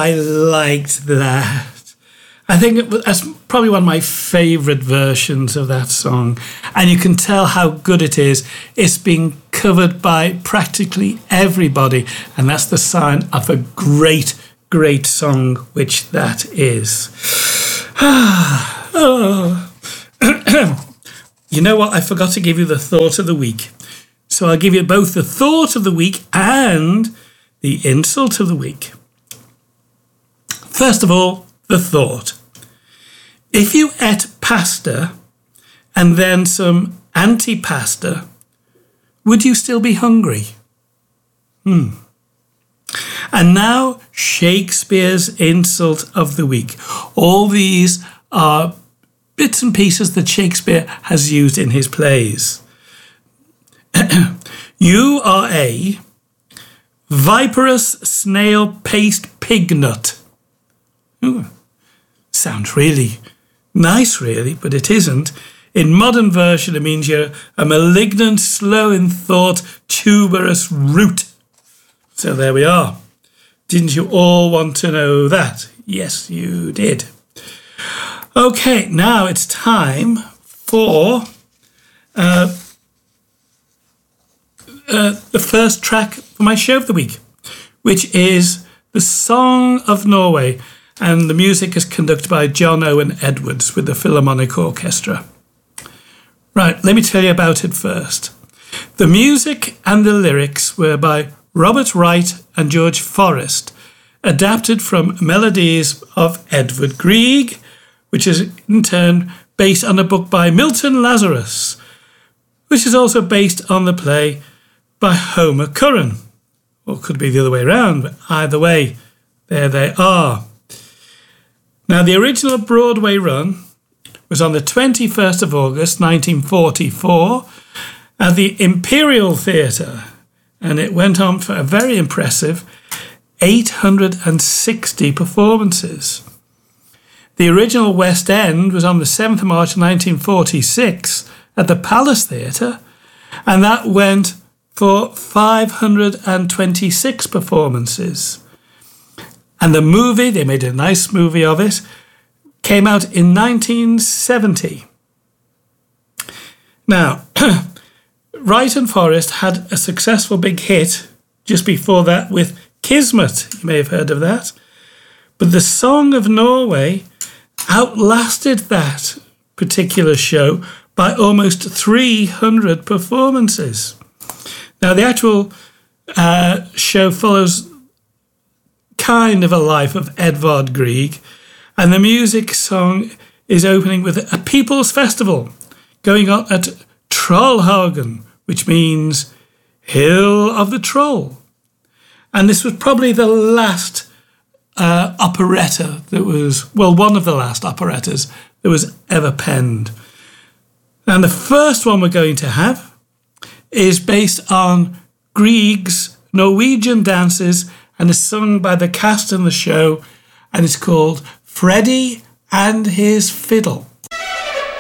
I liked that. I think that's probably one of my favourite versions of that song. And you can tell how good it is. It's being covered by practically everybody. And that's the sign of a great, great song, which that is. You know what? I forgot to give you the thought of the week. So I'll give you both the thought of the week and the insult of the week. First of all, the thought. If you ate pasta and then some antipasta, would you still be hungry? And now Shakespeare's insult of the week. All these are bits and pieces that Shakespeare has used in his plays. You are a viperous snail paste pig nut. Ooh, sounds really nice, really, but it isn't. In modern version, it means you're a malignant, slow in thought, tuberous root. So there we are. Didn't you all want to know that? Yes, you did. Okay, now it's time for the first track for my show of the week, which is The Song of Norway, and the music is conducted by John Owen Edwards with the Philharmonic Orchestra. Right, let me tell you about it first. The music and the lyrics were by Robert Wright and George Forrest, adapted from melodies of Edvard Grieg, which is in turn based on a book by Milton Lazarus, which is also based on the play by Homer Curran. Or could be the other way around, but either way, there they are. Now, the original Broadway run was on the 21st of August, 1944, at the Imperial Theatre, and it went on for a very impressive 860 performances. The original West End was on the 7th of March 1946 at the Palace Theatre, and that went for 526 performances. And the movie, they made a nice movie of it, came out in 1970. Now, Wright and Forrest had a successful big hit just before that with Kismet. You may have heard of that. But The Song of Norway outlasted that particular show by almost 300 performances. Now, the actual show follows kind of a life of Edvard Grieg, and the music song is opening with a people's festival going on at Trollhagen, which means Hill of the Troll. And this was probably the last operetta that was, well, one of the last operettas that was ever penned. And the first one we're going to have is based on Grieg's Norwegian dances and is sung by the cast in the show, and it's called Freddie and His Fiddle.